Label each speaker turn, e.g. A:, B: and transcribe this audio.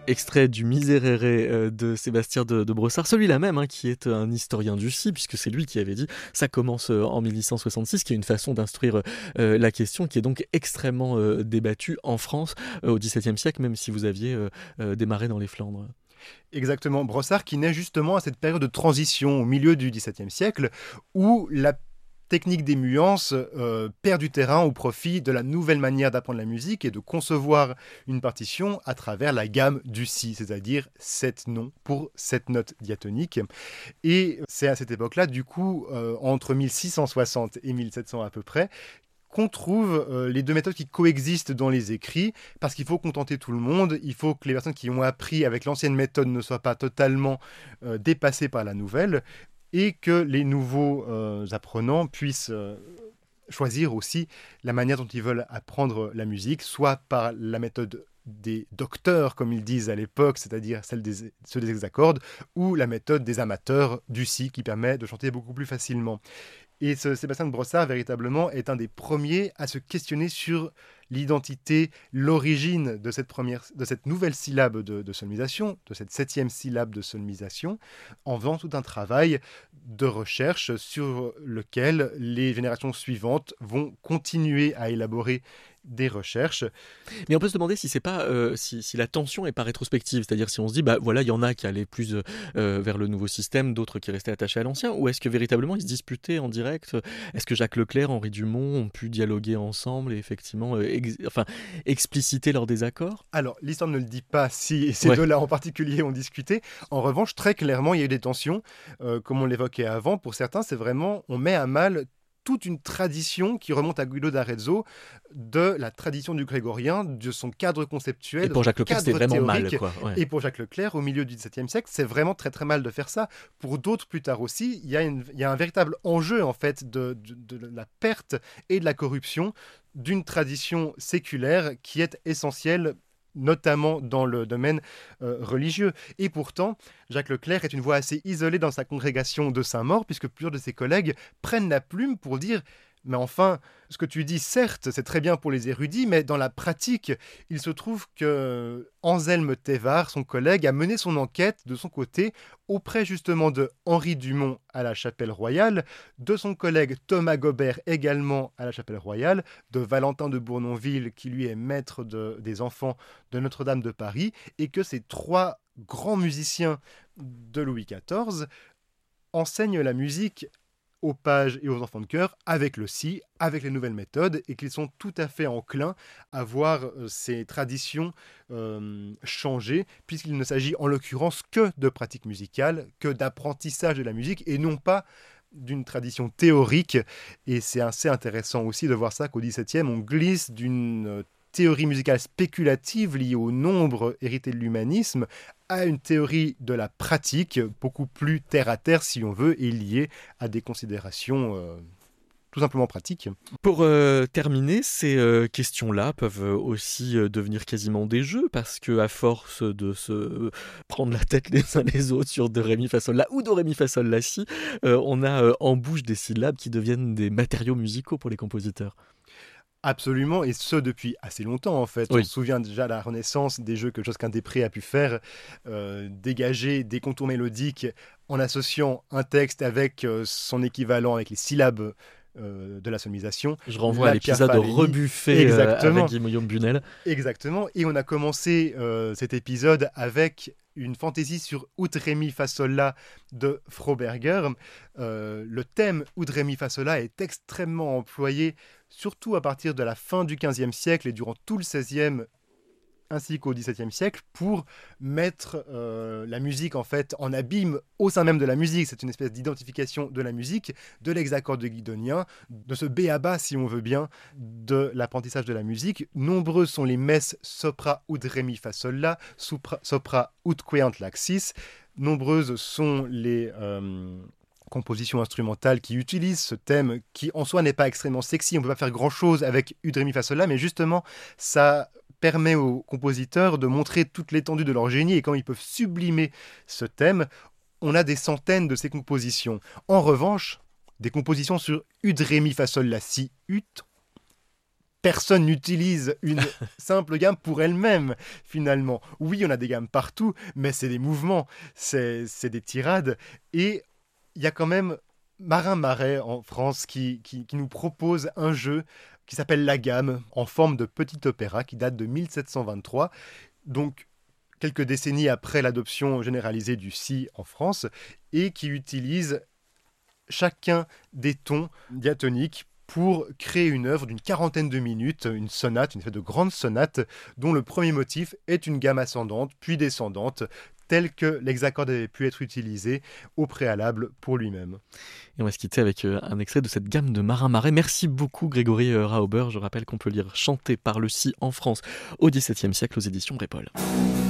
A: Extrait du Miserere de Sébastien de Brossard, celui-là même qui est un historien du si, puisque c'est lui qui avait dit ça commence en 1866, qui est une façon d'instruire la question qui est donc extrêmement débattue en France au XVIIe siècle, même si vous aviez démarré dans les Flandres.
B: Exactement, Brossard qui naît justement à cette période de transition au milieu du XVIIe siècle où la technique des nuances perd du terrain au profit de la nouvelle manière d'apprendre la musique et de concevoir une partition à travers la gamme du si, c'est-à-dire 7 noms pour 7 notes diatoniques. Et c'est à cette époque-là, du coup, entre 1660 et 1700 à peu près, qu'on trouve les deux méthodes qui coexistent dans les écrits, parce qu'il faut contenter tout le monde, il faut que les personnes qui ont appris avec l'ancienne méthode ne soient pas totalement dépassées par la nouvelle, et que les nouveaux apprenants puissent choisir aussi la manière dont ils veulent apprendre la musique, soit par la méthode des docteurs, comme ils disent à l'époque, c'est-à-dire ceux des hexacordes, ou la méthode des amateurs du si, qui permet de chanter beaucoup plus facilement. Et Sébastien de Brossard, véritablement, est un des premiers à se questionner sur l'identité, l'origine de cette nouvelle syllabe de solmisation, de cette 7e syllabe de solmisation, en faisant tout un travail de recherche sur lequel les générations suivantes vont continuer à élaborer des recherches.
A: Mais on peut se demander si c'est pas si la tension est pas rétrospective, c'est-à-dire si on se dit bah voilà il y en a qui allaient plus vers le nouveau système, d'autres qui restaient attachés à l'ancien, ou est-ce que véritablement ils se disputaient en direct? Est-ce que Jacques Leclerc, Henri Dumont ont pu dialoguer ensemble et effectivement expliciter leurs désaccords?
B: Alors, l'histoire ne le dit pas si ces
A: Ouais.
B: deux-là en particulier ont discuté. En revanche, très clairement, il y a eu des tensions. Comme on l'évoquait avant, pour certains, c'est vraiment, on met à mal toute une tradition qui remonte à Guido d'Arezzo, de la tradition du grégorien, de son cadre conceptuel,
A: Et
B: de
A: pour
B: son
A: Jacques Leclerc, c'était
B: cadre
A: vraiment
B: théorique.
A: mal, quoi. Ouais.
B: Et pour Jacques Leclerc, au milieu du XVIIe siècle, c'est vraiment très très mal de faire ça. Pour d'autres, plus tard aussi, il y a un véritable enjeu en fait de la perte et de la corruption d'une tradition séculaire qui est essentielle notamment dans le domaine religieux. Et pourtant, Jacques Leclerc est une voix assez isolée dans sa congrégation de Saint-Maur, puisque plusieurs de ses collègues prennent la plume pour dire mais enfin, ce que tu dis, certes, c'est très bien pour les érudits, mais dans la pratique, il se trouve que Anselme Thévard, son collègue, a mené son enquête de son côté auprès justement de Henri Dumont à la Chapelle Royale, de son collègue Thomas Gobert également à la Chapelle Royale, de Valentin de Bournonville qui lui est maître des enfants de Notre-Dame de Paris, et que ces trois grands musiciens de Louis XIV enseignent la musique aux pages et aux enfants de chœur avec le si, avec les nouvelles méthodes, et qu'ils sont tout à fait enclins à voir ces traditions changer, puisqu'il ne s'agit en l'occurrence que de pratique musicale, que d'apprentissage de la musique, et non pas d'une tradition théorique. Et c'est assez intéressant aussi de voir ça qu'au XVIIe, on glisse d'une théorie musicale spéculative liée au nombre hérité de l'humanisme à une théorie de la pratique beaucoup plus terre-à-terre, si on veut, et liée à des considérations tout simplement pratiques.
A: Pour terminer, ces questions-là peuvent aussi devenir quasiment des jeux, parce que à force de se prendre la tête les uns les autres sur do ré mi fa sol la ou do ré mi fa sol la si, on a en bouche des syllabes qui deviennent des matériaux musicaux pour les compositeurs.
B: Absolument, et ce depuis assez longtemps en fait. On
A: Oui.
B: se souvient déjà à la Renaissance des jeux que Josquin-des-Prés a pu faire, dégager des contours mélodiques en associant un texte avec son équivalent, avec les syllabes de la sonorisation.
A: Je renvoie à
B: La
A: l'épisode
B: Piaffarini,
A: rebuffé avec
B: exactement,
A: Guillaume Bunel.
B: exactement. Et on a commencé cet épisode avec une fantaisie sur Ut Ré Mi Fa Sol La de Froberger. Le thème Ut Ré Mi Fa Sol La est extrêmement employé, surtout à partir de la fin du XVe siècle et durant tout le XVIe ainsi qu'au XVIIe siècle, pour mettre la musique en fait en abîme au sein même de la musique. C'est une espèce d'identification de la musique, de l'hexacorde guidonien, de ce b.a.-ba, si on veut bien, de l'apprentissage de la musique. Nombreuses sont les messes sopra ut ré mi fa sol la, sopra ut queant laxis. Nombreuses sont les compositions instrumentales qui utilisent ce thème qui en soi n'est pas extrêmement sexy. On ne peut pas faire grand chose avec ut ré mi fa sol la, mais justement ça permet aux compositeurs de montrer toute l'étendue de leur génie et comment ils peuvent sublimer ce thème. On a des centaines de ces compositions. En revanche, des compositions sur ut ré mi fa sol la si ut, personne n'utilise une simple gamme pour elle-même, finalement. Oui, on a des gammes partout, mais c'est des mouvements, c'est des tirades. Et il y a quand même Marin Marais en France qui nous propose un jeu qui s'appelle La Gamme, en forme de petit opéra, qui date de 1723. Donc, quelques décennies après l'adoption généralisée du si en France, et qui utilise chacun des tons diatoniques pour créer une œuvre d'une quarantaine de minutes, une sonate, une espèce de grande sonate, dont le premier motif est une gamme ascendante, puis descendante, tel que l'hexacorde avait pu être utilisé au préalable pour lui-même.
A: Et on va se quitter avec un extrait de cette gamme de Marin Marais. Merci beaucoup Grégory Rauber. Je rappelle qu'on peut lire Chanté par le si en France au XVIIe siècle aux éditions Répol.